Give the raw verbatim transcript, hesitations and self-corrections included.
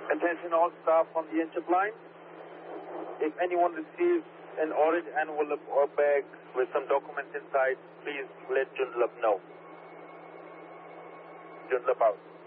Attention all staff on the entry line. If anyone receives an orange envelope or bag with some documents inside, please let Joondalup know. Joondalup out.